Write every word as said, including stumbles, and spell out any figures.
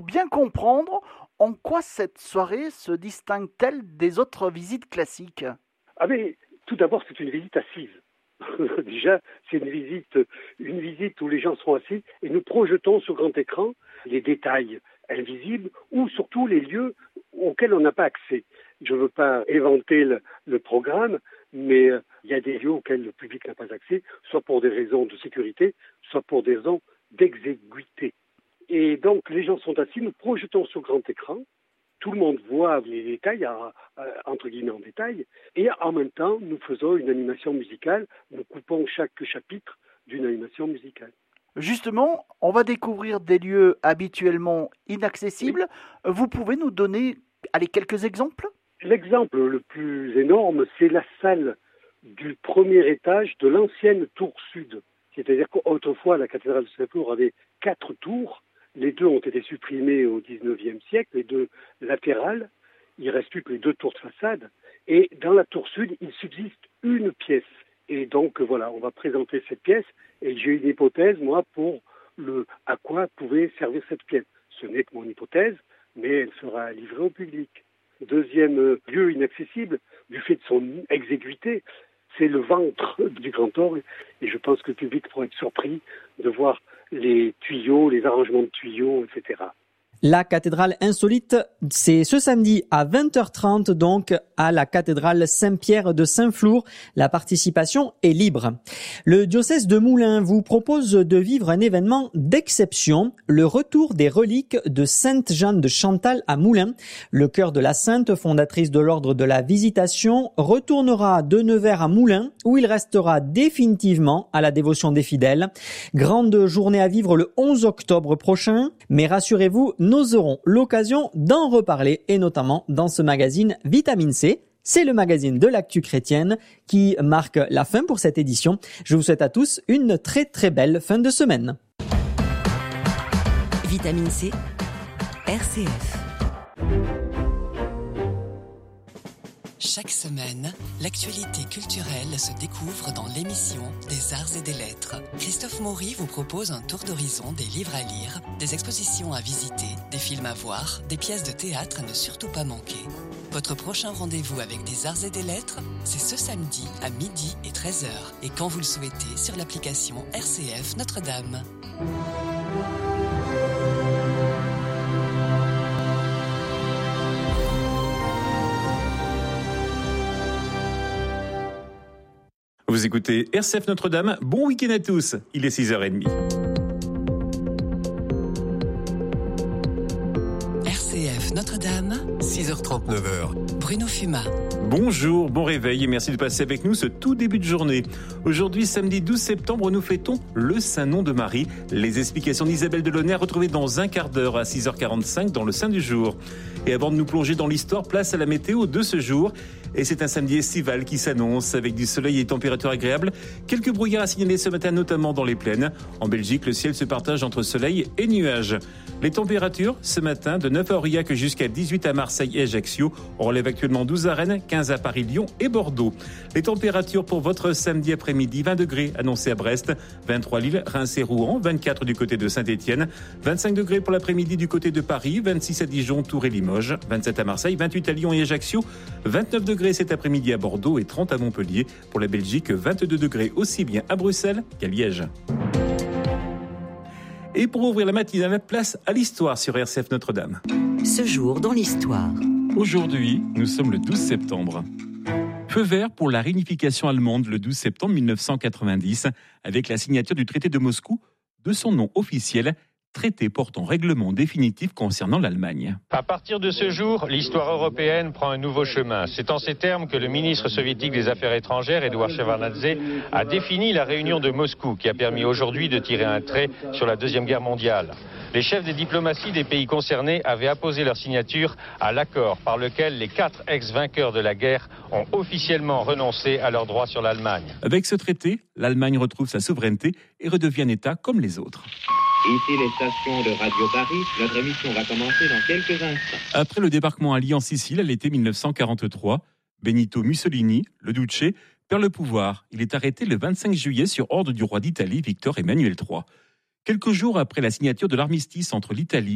bien comprendre, en quoi cette soirée se distingue-t-elle des autres visites classiques ? Ah mais tout d'abord, c'est une visite assise. Déjà, c'est une visite, une visite où les gens sont assis et nous projetons sur grand écran les détails invisibles ou surtout les lieux auxquels on n'a pas accès. Je ne veux pas éventer le, le programme, mais euh, il y a des lieux auxquels le public n'a pas accès, soit pour des raisons de sécurité, soit pour des raisons d'exiguïté. Et donc, les gens sont assis, nous projetons sur grand écran. Tout le monde voit les détails, à, à, entre guillemets en détail, et en même temps, nous faisons une animation musicale, nous coupons chaque chapitre d'une animation musicale. Justement, on va découvrir des lieux habituellement inaccessibles. Oui. Vous pouvez nous donner allez, quelques exemples ? L'exemple le plus énorme, c'est la salle du premier étage de l'ancienne tour sud. C'est-à-dire qu'autrefois, la cathédrale de Saint-Flour avait quatre tours. Les deux ont été supprimés au dix-neuvième siècle, les deux latérales. Il ne reste plus que les deux tours de façade. Et dans la tour sud, il subsiste une pièce. Et donc, voilà, on va présenter cette pièce. Et j'ai une hypothèse, moi, pour le à quoi pouvait servir cette pièce. Ce n'est que mon hypothèse, mais elle sera livrée au public. Deuxième lieu inaccessible, du fait de son exiguïté, c'est le ventre du grand orgue. Et je pense que le public pourra être surpris de voir les tuyaux, les arrangements de tuyaux, et cetera. La cathédrale insolite, c'est ce samedi à vingt heures trente, donc à la cathédrale Saint-Pierre de Saint-Flour. La participation est libre. Le diocèse de Moulins vous propose de vivre un événement d'exception, le retour des reliques de Sainte Jeanne de Chantal à Moulins. Le cœur de la sainte, fondatrice de l'ordre de la Visitation, retournera de Nevers à Moulins, où il restera définitivement à la dévotion des fidèles. Grande journée à vivre le onze octobre prochain, mais rassurez-vous, nous aurons l'occasion d'en reparler, et notamment dans ce magazine Vitamine C. C'est le magazine de l'actu chrétienne qui marque la fin pour cette édition. Je vous souhaite à tous une très très belle fin de semaine. Vitamine C, R C F. Chaque semaine, l'actualité culturelle se découvre dans l'émission des Arts et des Lettres. Christophe Maury vous propose un tour d'horizon des livres à lire, des expositions à visiter, des films à voir, des pièces de théâtre à ne surtout pas manquer. Votre prochain rendez-vous avec des Arts et des Lettres, c'est ce samedi à midi et treize heures. Et quand vous le souhaitez, sur l'application R C F Notre-Dame. Vous écoutez R C F Notre-Dame, bon week-end à tous, il est six heures trente. R C F Notre-Dame, six heures trente-neuf. Bruno Fumat. Bonjour, bon réveil et merci de passer avec nous ce tout début de journée. Aujourd'hui, samedi douze septembre, nous fêtons le Saint-Nom de Marie. Les explications d'Isabelle Delaunay retrouvées dans un quart d'heure à six heures quarante-cinq dans le Saint du jour. Et avant de nous plonger dans l'histoire, place à la météo de ce jour. Et c'est un samedi estival qui s'annonce avec du soleil et des températures agréables. Quelques brouillards à signaler ce matin, notamment dans les plaines. En Belgique, le ciel se partage entre soleil et nuages. Les températures, ce matin, de neuf à Aurillac jusqu'à dix-huit à Marseille et Ajaccio. On relève actuellement douze à Rennes, quinze à Paris, Lyon et Bordeaux. Les températures pour votre samedi après-midi, vingt degrés annoncés à Brest, vingt-trois Lille, Reims et Rouen, vingt-quatre du côté de Saint-Étienne, vingt-cinq degrés pour l'après-midi du côté de Paris, vingt-six à Dijon, Tours et Limoges, vingt-sept à Marseille, vingt-huit à Lyon et Ajaccio, vingt-neuf degrés cet après-midi à Bordeaux et trente à Montpellier. Pour la Belgique, vingt-deux degrés aussi bien à Bruxelles qu'à Liège. Et pour ouvrir la matinale, place à l'histoire sur R C F Notre-Dame. Ce jour dans l'histoire. Aujourd'hui, nous sommes le douze septembre. Feu vert pour la réunification allemande le douze septembre mille neuf cent quatre-vingt-dix, avec la signature du traité de Moscou, de son nom officiel, traité portant règlement définitif concernant l'Allemagne. À partir de ce jour, l'histoire européenne prend un nouveau chemin. C'est en ces termes que le ministre soviétique des Affaires étrangères, Edouard Shevardnadze, a défini la réunion de Moscou, qui a permis aujourd'hui de tirer un trait sur la Deuxième Guerre mondiale. Les chefs des diplomaties des pays concernés avaient apposé leur signature à l'accord par lequel les quatre ex-vainqueurs de la guerre ont officiellement renoncé à leurs droits sur l'Allemagne. Avec ce traité, l'Allemagne retrouve sa souveraineté et redevient un État comme les autres. Ici les stations de Radio Paris, notre émission va commencer dans quelques instants. Après le débarquement allié en Sicile à l'été mille neuf cent quarante-trois, Benito Mussolini, le Duce, perd le pouvoir. Il est arrêté le vingt-cinq juillet sur ordre du roi d'Italie, Victor Emmanuel trois. Quelques jours après la signature de l'armistice entre l'Italie